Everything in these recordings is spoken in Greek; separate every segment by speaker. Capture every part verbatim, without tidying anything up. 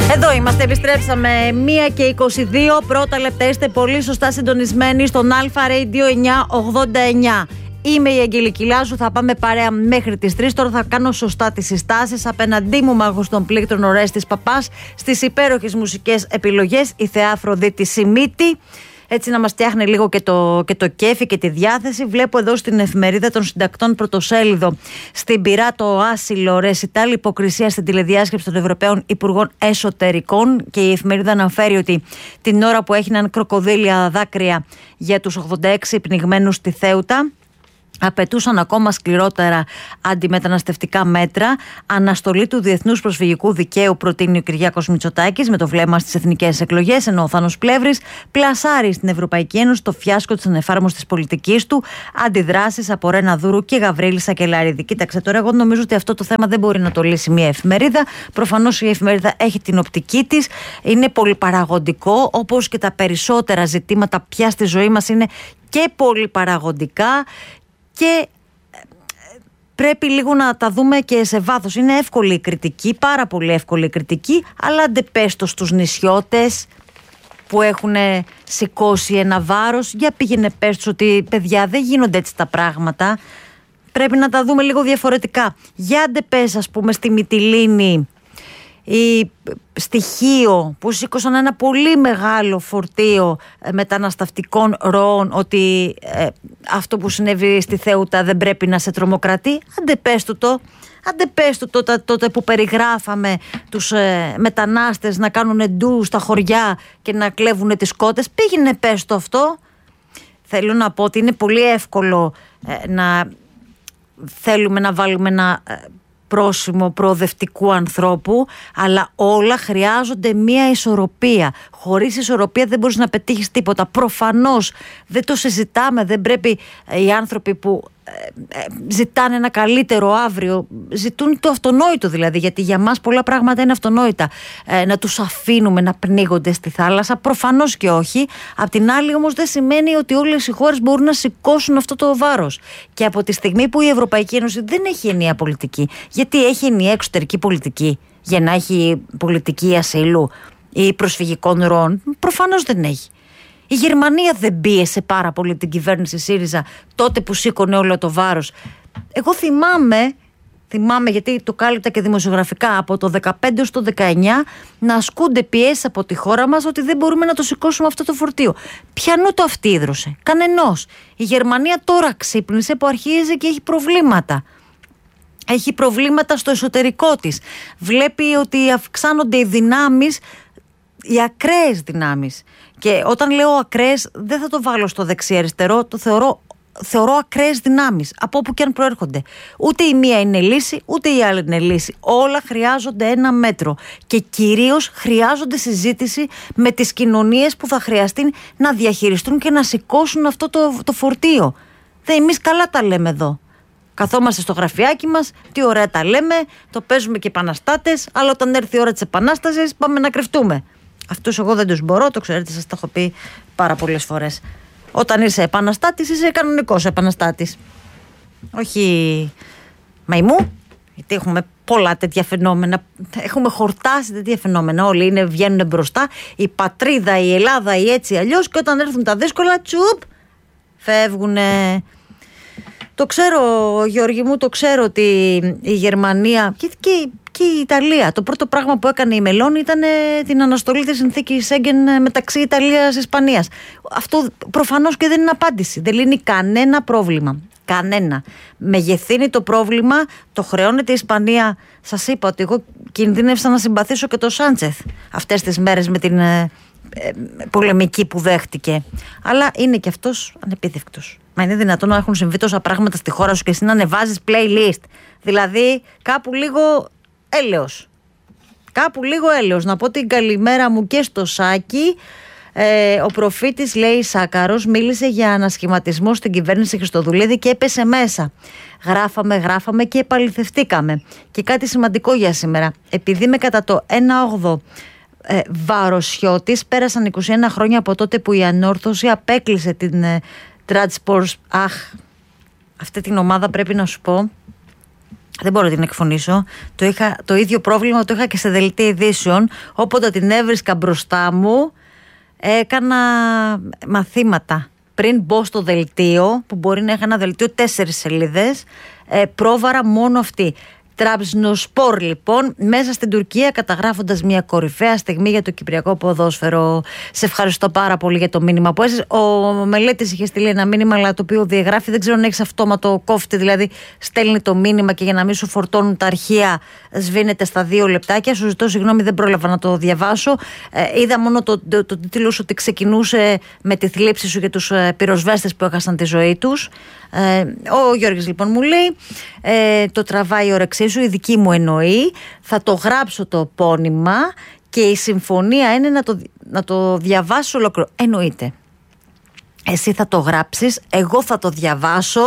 Speaker 1: Εδώ είμαστε, επιστρέψαμε μία και είκοσι δύο πρώτα λεπτά. Είστε πολύ σωστά συντονισμένοι στον Αλφα Radio εννιακόσια ογδόντα εννιά. Είμαι η Αγγελική Λάζου, θα πάμε παρέα μέχρι τις τρεις. Τώρα θα κάνω σωστά τις συστάσεις. Απέναντί μου μάγος των πλήκτρων ο Ρέστης Παπάς. Στις υπέροχες μουσικές επιλογές η Θεά Αφροδίτη Σιμίτη. Έτσι να μας φτιάχνει λίγο και το, και το κέφι και τη διάθεση. Βλέπω εδώ στην εφημερίδα των συντακτών πρωτοσέλιδο στην Πειρά το άσυλο ρεσιτάλ υποκρισία στην τηλεδιάσκεψη των Ευρωπαίων Υπουργών Εσωτερικών, και η εφημερίδα αναφέρει ότι την ώρα που έγιναν κροκοδίλια δάκρυα για τους ογδόντα έξι πνιγμένους στη Θέουτα, απαιτούσαν ακόμα σκληρότερα αντιμεταναστευτικά μέτρα. Αναστολή του διεθνούς προσφυγικού δικαίου προτείνει ο Κυριάκος Μητσοτάκης με το βλέμμα στις εθνικές εκλογές, ενώ ο Θάνος Πλεύρης πλασάρει στην Ευρωπαϊκή Ένωση το φιάσκο της ανεφάρμοστης πολιτικής του. Αντιδράσεις από Ρένα Δούρου και Γαβρίλη Σακελαρίδη. Κοίταξε τώρα, εγώ νομίζω ότι αυτό το θέμα δεν μπορεί να το λύσει μια εφημερίδα. Προφανώς η εφημερίδα έχει την οπτική της. Είναι πολυπαραγοντικό, όπως και τα περισσότερα ζητήματα πια στη ζωή μας είναι και πολυπαραγοντικά. Και πρέπει λίγο να τα δούμε και σε βάθος. Είναι εύκολη η κριτική, πάρα πολύ εύκολη η κριτική, αλλά αντεπέστω στους νησιώτες που έχουν σηκώσει ένα βάρος. Για πήγαινε πες τους ότι παιδιά δεν γίνονται έτσι τα πράγματα. Πρέπει να τα δούμε λίγο διαφορετικά. Για αντεπές, ας πούμε, στη Μυτιλήνη ή στοιχείο που σήκωσαν ένα πολύ μεγάλο φορτίο μεταναστευτικών ροών, ότι ε, αυτό που συνέβη στη Θέουτα δεν πρέπει να σε τρομοκρατεί. Άντε πες του το, άντε πες του τότε, τότε που περιγράφαμε τους ε, μετανάστες να κάνουν ντου στα χωριά και να κλέβουν τις κότες. Πήγαινε πες το αυτό. Θέλω να πω ότι είναι πολύ εύκολο ε, να θέλουμε να βάλουμε ένα ε, πρόσημο προοδευτικού ανθρώπου, αλλά όλα χρειάζονται μία ισορροπία. Χωρίς ισορροπία δεν μπορείς να πετύχεις τίποτα. Προφανώς δεν το συζητάμε, δεν πρέπει οι άνθρωποι που ε, ε, ζητάνε ένα καλύτερο αύριο, ζητούν το αυτονόητο δηλαδή, γιατί για μας πολλά πράγματα είναι αυτονόητα. Ε, να τους αφήνουμε να πνίγονται στη θάλασσα, προφανώς και όχι. Απ' την άλλη όμως δεν σημαίνει ότι όλες οι χώρες μπορούν να σηκώσουν αυτό το βάρος. Και από τη στιγμή που η Ευρωπαϊκή Ένωση δεν έχει ενιαία πολιτική, γιατί έχει ενιαία εξωτερική πολιτική για να έχει πολιτική ασύλου ή προσφυγικών ροών? Προφανώς δεν έχει. Η Γερμανία δεν πίεσε πάρα πολύ την κυβέρνηση ΣΥΡΙΖΑ τότε που σήκωνε όλο το βάρος? Εγώ θυμάμαι, θυμάμαι γιατί το κάλυπτα και δημοσιογραφικά, από το δεκαπέντε στο δεκαεννιά να ασκούνται πιέσεις από τη χώρα μας ότι δεν μπορούμε να το σηκώσουμε αυτό το φορτίο. Ποιανού το αυτίδρωσε? Κανενός. Η Γερμανία τώρα ξύπνησε που αρχίζει και έχει προβλήματα. Έχει προβλήματα στο εσωτερικό της. Βλέπει ότι αυξάνονται οι δυνάμεις, οι ακραίες δυνάμεις. Και όταν λέω ακραίες, δεν θα το βάλω στο δεξί-αριστερό, το θεωρώ, θεωρώ ακραίες δυνάμεις, από όπου και αν προέρχονται. Ούτε η μία είναι λύση, ούτε η άλλη είναι λύση. Όλα χρειάζονται ένα μέτρο. Και κυρίως χρειάζονται συζήτηση με τις κοινωνίες που θα χρειαστεί να διαχειριστούν και να σηκώσουν αυτό το, το φορτίο. Δεν, εμείς καλά τα λέμε εδώ. Καθόμαστε στο γραφιάκι μας, τι ωραία τα λέμε, το παίζουμε και επαναστάτες, αλλά όταν έρθει η ώρα της επανάστασης πάμε να κρυφτούμε. Αυτούς εγώ δεν τους μπορώ, το ξέρετε, σας το έχω πει πάρα πολλές φορές. Όταν είσαι επαναστάτης, είσαι κανονικός επαναστάτης. Όχι μαϊμού, γιατί έχουμε πολλά τέτοια φαινόμενα. Έχουμε χορτάσει τέτοια φαινόμενα. Όλοι είναι, βγαίνουν μπροστά. Η πατρίδα, η Ελλάδα, η έτσι αλλιώς. Και όταν έρθουν τα δύσκολα, τσουπ, φεύγουνε. Το ξέρω, Γιώργη μου, το ξέρω ότι η Γερμανία και, και, και η Ιταλία, το πρώτο πράγμα που έκανε η Μελώνη ήταν την αναστολή της συνθήκης Σέγγεν μεταξύ Ιταλίας και Ισπανίας. Αυτό προφανώς και δεν είναι απάντηση. Δεν λύνει κανένα πρόβλημα. Κανένα. Μεγεθύνει το πρόβλημα, το χρεώνεται η Ισπανία. Σας είπα ότι εγώ κινδύνευσα να συμπαθήσω και το Σάντσεθ αυτές τις μέρες με την ε, ε, πολεμική που δέχτηκε. Αλλά είναι και αυτός ανεπίδευκτος. Μα είναι δυνατόν να έχουν συμβεί τόσα πράγματα στη χώρα σου και εσύ να ανεβάζεις playlist? Δηλαδή κάπου λίγο έλεος. Κάπου λίγο έλεος. Να πω την καλημέρα μου και στο Σάκη. Ε, ο προφήτης, λέει, Σάκαρος, μίλησε για ανασχηματισμό στην κυβέρνηση Χριστοδουλίδη και έπεσε μέσα. Γράφαμε, γράφαμε και επαληθευτήκαμε. Και κάτι σημαντικό για σήμερα. Επειδή με κατά το ένα ογδόντα ε, Βαροσιώτης, πέρασαν είκοσι ένα χρόνια από τότε που η ανόρθωση απέκλεισε την ε, Transport. Αχ, αυτή την ομάδα πρέπει να σου πω Δεν μπορώ να την εκφωνήσω. Το, είχα, το ίδιο πρόβλημα το είχα και σε δελτία ειδήσεων. Όποτε την έβρισκα μπροστά μου, έκανα μαθήματα. Πριν μπω στο δελτίο, που μπορεί να είχα ένα δελτίο τέσσερις σελίδες, ε, πρόβαρα μόνο αυτή. Τραμπζονσπορ λοιπόν, μέσα στην Τουρκία, καταγράφοντας μια κορυφαία στιγμή για το κυπριακό ποδόσφαιρο. Σε ευχαριστώ πάρα πολύ για το μήνυμα που έζησε. Ο Μελέτης είχε στείλει ένα μήνυμα, αλλά το οποίο διαγράφει. Δεν ξέρω αν έχει αυτόματο κόφτη, δηλαδή στέλνει το μήνυμα και για να μην σου φορτώνουν τα αρχεία, σβήνεται στα δύο λεπτάκια. Σου ζητώ συγγνώμη, δεν πρόλαβα να το διαβάσω. Ε, είδα μόνο το, το, το τίτλο σου ότι ξεκινούσε με τη θλίψη σου για τους ε, πυροσβέστες που έχασαν τη ζωή τους. Ε, ο Γιώργης λοιπόν μου λέει, ε, το τραβάει η όρεξή σου, η δική μου εννοεί, θα το γράψω το επώνυμα και η συμφωνία είναι να το, να το διαβάσω ολόκληρο. Εννοείται, εσύ θα το γράψεις, εγώ θα το διαβάσω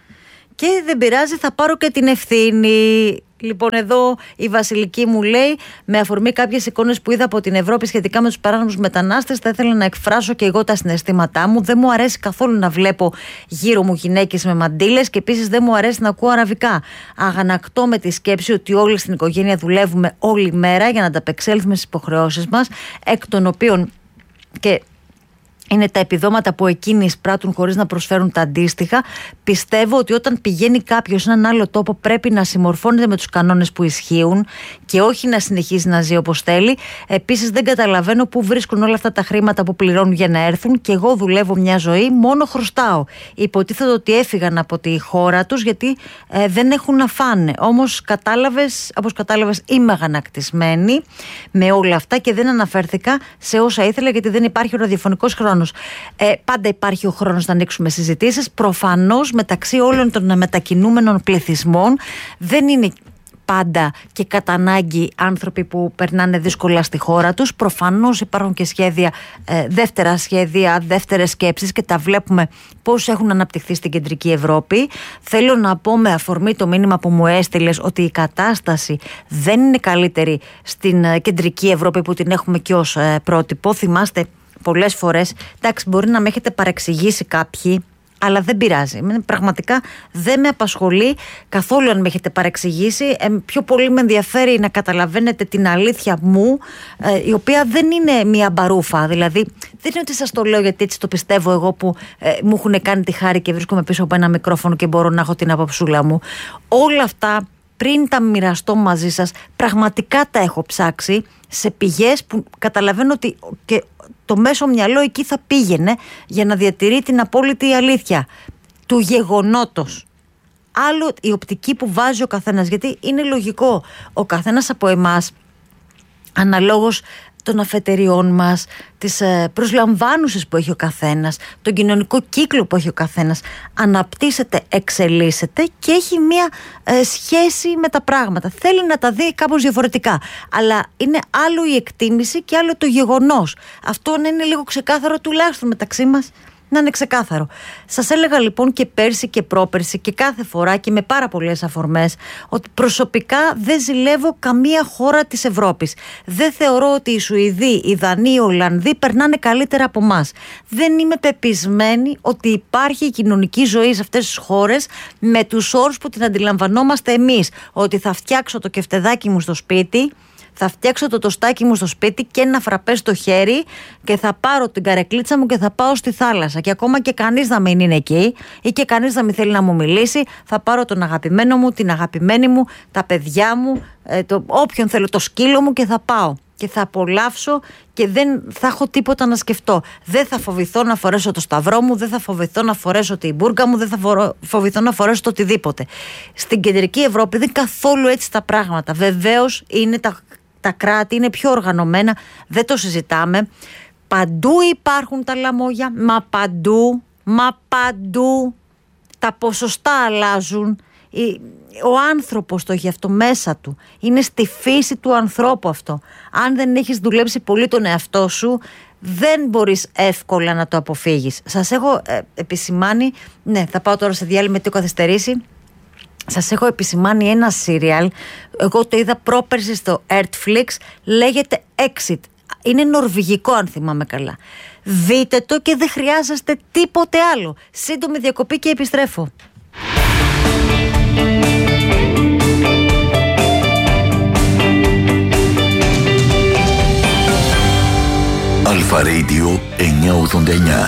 Speaker 1: και δεν πειράζει, θα πάρω και την ευθύνη. Λοιπόν, εδώ η Βασιλική μου λέει, με αφορμή κάποιες εικόνες που είδα από την Ευρώπη σχετικά με τους παράνομους μετανάστες, θα ήθελα να εκφράσω και εγώ τα συναισθήματά μου. Δεν μου αρέσει καθόλου να βλέπω γύρω μου γυναίκες με μαντήλες και επίσης δεν μου αρέσει να ακούω αραβικά. Αγανακτώ με τη σκέψη ότι όλοι στην οικογένεια δουλεύουμε όλη μέρα για να ανταπεξέλθουμε στις υποχρεώσεις μας, εκ των οποίων και είναι τα επιδόματα που εκείνοι εισπράττουν χωρίς να προσφέρουν τα αντίστοιχα. Πιστεύω ότι όταν πηγαίνει κάποιος σε έναν άλλο τόπο πρέπει να συμμορφώνεται με τους κανόνες που ισχύουν και όχι να συνεχίζει να ζει όπως θέλει. Επίσης δεν καταλαβαίνω πού βρίσκουν όλα αυτά τα χρήματα που πληρώνουν για να έρθουν και εγώ δουλεύω μια ζωή, μόνο χρωστάω. Υποτίθεται ότι έφυγαν από τη χώρα τους γιατί ε, δεν έχουν να φάνε. Όμως κατάλαβες, όπως κατάλαβες, είμαι αγανακτισμένη με όλα αυτά και δεν αναφέρθηκα σε όσα ήθελα γιατί δεν υπάρχει ο ραδιοφωνικός χρόνος. Ε, πάντα υπάρχει ο χρόνος να ανοίξουμε συζητήσεις. Προφανώς μεταξύ όλων των μετακινούμενων πληθυσμών δεν είναι πάντα και κατά ανάγκη άνθρωποι που περνάνε δύσκολα στη χώρα τους. Προφανώς υπάρχουν και σχέδια, ε, δεύτερα σχέδια, δεύτερες σκέψεις και τα βλέπουμε πώς έχουν αναπτυχθεί στην κεντρική Ευρώπη. Θέλω να πω με αφορμή το μήνυμα που μου έστειλες ότι η κατάσταση δεν είναι καλύτερη στην ε, κεντρική Ευρώπη που την έχουμε και ως ε, πρότυπο. Θυμάστε πολλές φορές, εντάξει, μπορεί να με έχετε παρεξηγήσει κάποιοι, αλλά δεν πειράζει. Πραγματικά δεν με απασχολεί καθόλου αν με έχετε παρεξηγήσει. Ε, πιο πολύ με ενδιαφέρει να καταλαβαίνετε την αλήθεια μου, ε, η οποία δεν είναι μια μπαρούφα. Δηλαδή, δεν είναι ότι σας το λέω γιατί έτσι το πιστεύω εγώ που ε, μου έχουν κάνει τη χάρη και βρίσκομαι πίσω από ένα μικρόφωνο και μπορώ να έχω την απόψουλα μου. Όλα αυτά, πριν τα μοιραστώ μαζί σας, πραγματικά τα έχω ψάξει σε πηγές που καταλαβαίνω ότι και το μέσο μυαλό εκεί θα πήγαινε για να διατηρεί την απόλυτη αλήθεια του γεγονότος. Άλλο η οπτική που βάζει ο καθένας, γιατί είναι λογικό ο καθένας από εμάς, αναλόγως των αφετηριών μας, τις προσλαμβάνουσες που έχει ο καθένας, τον κοινωνικό κύκλο που έχει ο καθένας, αναπτύσσεται, εξελίσσεται και έχει μία ε, σχέση με τα πράγματα. Θέλει να τα δει κάπως διαφορετικά. Αλλά είναι άλλο η εκτίμηση και άλλο το γεγονός. Αυτό να είναι λίγο ξεκάθαρο τουλάχιστον μεταξύ μας. Να είναι ξεκάθαρο. Σας έλεγα λοιπόν και πέρσι και πρόπερσι και κάθε φορά και με πάρα πολλές αφορμές ότι προσωπικά δεν ζηλεύω καμία χώρα της Ευρώπης. Δεν θεωρώ ότι οι Σουηδοί, οι Δανείοι, οι Ολλανδοί περνάνε καλύτερα από εμάς. Δεν είμαι πεπισμένη ότι υπάρχει κοινωνική ζωή σε αυτές τις χώρες με τους όρους που την αντιλαμβανόμαστε εμείς. Ότι θα φτιάξω το κεφτεδάκι μου στο σπίτι, θα φτιάξω το τοστάκι μου στο σπίτι και ένα φραπέ στο χέρι και θα πάρω την καρεκλίτσα μου και θα πάω στη θάλασσα. Και ακόμα και κανείς να μην είναι εκεί ή και κανείς να μην θέλει να μου μιλήσει, θα πάρω τον αγαπημένο μου, την αγαπημένη μου, τα παιδιά μου, ε, το, όποιον θέλω, το σκύλο μου και θα πάω. Και θα απολαύσω και δεν θα έχω τίποτα να σκεφτώ. Δεν θα φοβηθώ να φορέσω το σταυρό μου, δεν θα φοβηθώ να φορέσω την μπουργκα μου, δεν θα φοβηθώ να φορέσω το οτιδήποτε. Στην κεντρική Ευρώπη δεν είναι καθόλου έτσι τα πράγματα. Βεβαίως είναι τα, τα κράτη, είναι πιο οργανωμένα, δεν το συζητάμε. Παντού υπάρχουν τα λαμόγια, μα παντού, μα παντού τα ποσοστά αλλάζουν. Ο άνθρωπος το έχει αυτό μέσα του. Είναι στη φύση του ανθρώπου αυτό. Αν δεν έχεις δουλέψει πολύ τον εαυτό σου, δεν μπορείς εύκολα να το αποφύγεις. Σας έχω ε, επισημάνει, ναι, θα πάω τώρα σε διάλειμμα γιατί έχω καθυστερήσει. Σας έχω επισημάνει ένα σύριαλ. Εγώ το είδα πρόπερση στο Netflix. Λέγεται Exit. Είναι νορβηγικό αν θυμάμαι καλά. Δείτε το και δεν χρειάζεστε τίποτε άλλο. Σύντομη διακοπή και επιστρέφω.
Speaker 2: Αλφα Radio εννιακόσια ογδόντα εννιά.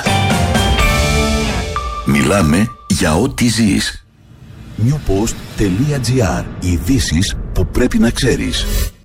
Speaker 2: Μιλάμε για ό,τι ζεις. newpost.gr. Ειδήσεις που πρέπει να ξέρεις.